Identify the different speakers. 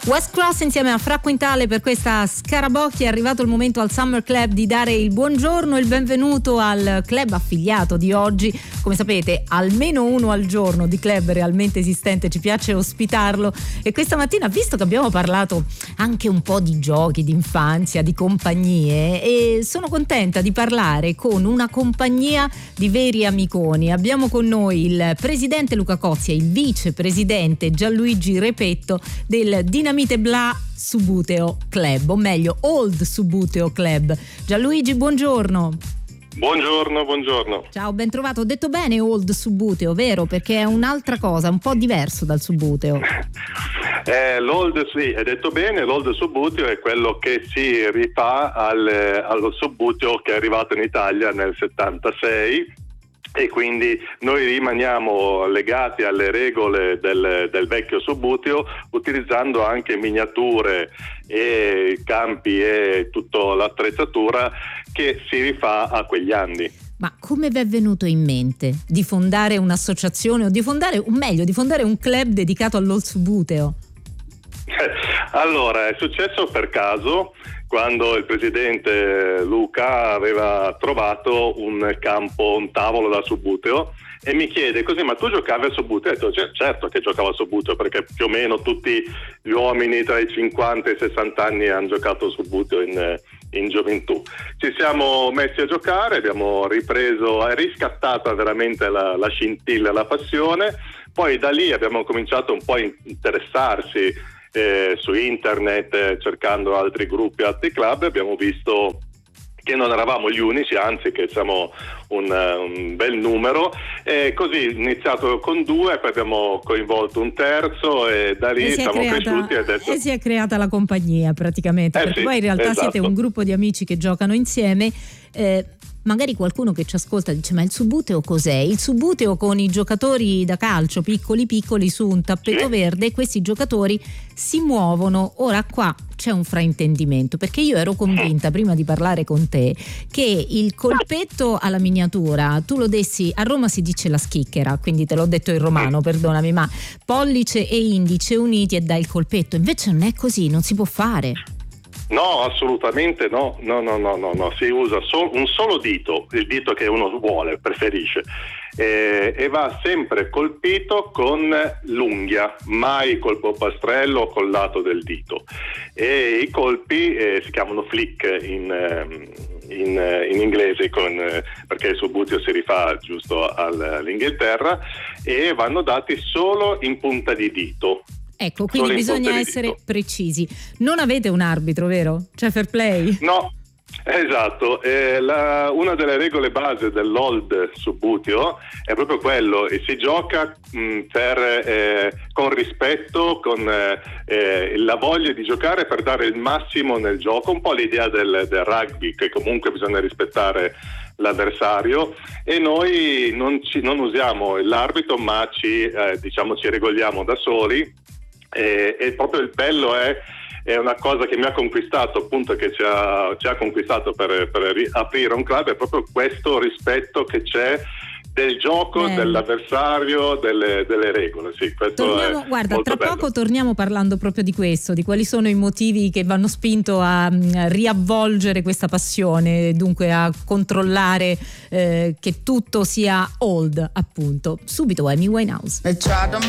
Speaker 1: West Cross insieme a Fra Quintale per questa Scarabocchi. È arrivato il momento al Summer Club di dare il buongiorno e il benvenuto al club affiliato di oggi. Come sapete, almeno uno al giorno di club realmente esistente, ci piace ospitarlo, e questa mattina, visto che abbiamo parlato anche un po' di giochi, di infanzia, di compagnie, e sono contenta di parlare con una compagnia di veri amiconi. Abbiamo con noi il presidente Luca Cozzi e il vicepresidente Gianluigi Repetto del Dinamite Bla Subuteo Club, o meglio Old Subuteo Club. Gianluigi, buongiorno.
Speaker 2: Buongiorno.
Speaker 1: Ciao, ben trovato. Ho detto bene Old Subuteo, vero? Perché è un'altra cosa, un po' diverso dal Subuteo.
Speaker 2: L'Old, sì, hai detto bene. L'Old Subuteo è quello che si rifà allo Subuteo che è arrivato in Italia nel 76, e quindi noi rimaniamo legati alle regole del vecchio Subuteo, utilizzando anche miniature e campi e tutta l'attrezzatura che si rifà a quegli anni.
Speaker 1: Ma come vi è venuto in mente di fondare un'associazione, o di fondare un club dedicato all'Old Subuteo?
Speaker 2: Allora, è successo per caso, quando il presidente Luca aveva trovato un tavolo da Subuteo, e mi chiede così: ma tu giocavi a Subuteo? E ho detto certo che giocavo a Subuteo, perché più o meno tutti gli uomini tra i 50 e i 60 anni hanno giocato a Subuteo in gioventù. Ci siamo messi a giocare, abbiamo ripreso, è riscattata veramente la scintilla, la passione. Poi da lì abbiamo cominciato un po' a interessarsi su internet, cercando altri gruppi, altri club. Abbiamo visto che non eravamo gli unici, anzi che siamo un bel numero, e così iniziato con 2, poi abbiamo coinvolto un terzo, e da lì siamo cresciuti e
Speaker 1: si è creata la compagnia praticamente, perché
Speaker 2: sì,
Speaker 1: poi in realtà
Speaker 2: esatto.
Speaker 1: Siete un gruppo di amici che giocano insieme. Magari qualcuno che ci ascolta dice: ma il Subuteo cos'è? Il Subuteo con i giocatori da calcio piccoli su un tappeto verde, e questi giocatori si muovono. Ora qua c'è un fraintendimento, perché io ero convinta prima di parlare con te che il colpetto alla miniatura tu lo dessi, a Roma si dice la schicchera, quindi te l'ho detto in romano, perdonami, ma pollice e indice uniti e dai il colpetto. Invece non è così, non si può fare.
Speaker 2: No, assolutamente no, si usa un solo dito, il dito che uno vuole, preferisce, e va sempre colpito con l'unghia, mai col polpastrello o col lato del dito, e i colpi si chiamano flick in inglese, perché il Subuteo si rifà giusto all'Inghilterra, e vanno dati solo in punta di dito.
Speaker 1: Ecco, quindi bisogna essere precisi. Non avete un arbitro, vero? C'è fair play?
Speaker 2: No, esatto. Una delle regole base dell'Old Subuteo è proprio quello, e si gioca con rispetto, con la voglia di giocare per dare il massimo nel gioco, un po' l'idea del rugby, che comunque bisogna rispettare l'avversario, e noi non usiamo l'arbitro, ma ci regoliamo da soli. E proprio il bello è una cosa che mi ha conquistato, appunto, che ci ha conquistato per aprire un club, è proprio questo rispetto che c'è del gioco, dell'avversario, delle regole. Sì, questo guarda,
Speaker 1: tra
Speaker 2: bello.
Speaker 1: Poco torniamo parlando proprio di questo, di quali sono i motivi che vanno spinto a riavvolgere questa passione, dunque a controllare che tutto sia old, appunto. Subito Amy Winehouse.